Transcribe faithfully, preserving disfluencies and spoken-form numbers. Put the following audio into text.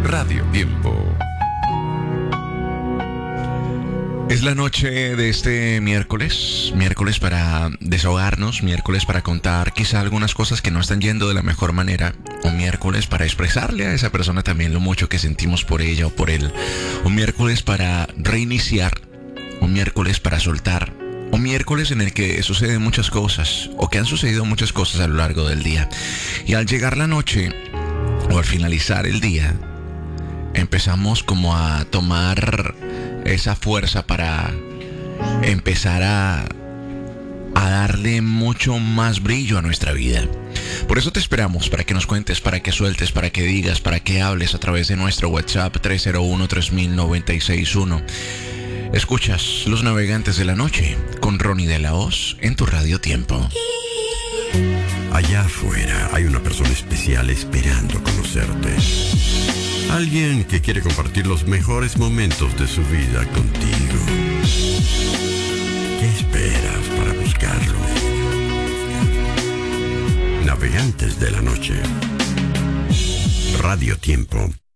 Radio Tiempo. Es la noche de este miércoles, miércoles para desahogarnos, miércoles para contar quizá algunas cosas que no están yendo de la mejor manera, un miércoles para expresarle a esa persona también lo mucho que sentimos por ella o por él, un miércoles para reiniciar, un miércoles para soltar, un miércoles en el que suceden muchas cosas o que han sucedido muchas cosas a lo largo del día. Y al llegar la noche o al finalizar el día, empezamos como a tomar esa fuerza para empezar a, a darle mucho más brillo a nuestra vida. Por eso te esperamos, para que nos cuentes, para que sueltes, para que digas, para que hables a través de nuestro WhatsApp tres cero uno, tres mil, noventa y seis uno. Escuchas Los Navegantes de la Noche con Ronnie de la Hoz en tu Radio Tiempo. Allá afuera hay una persona especial esperando conocerte. Alguien que quiere compartir los mejores momentos de su vida contigo. ¿Qué esperas para buscarlo? Navegantes de la Noche. Radio Tiempo.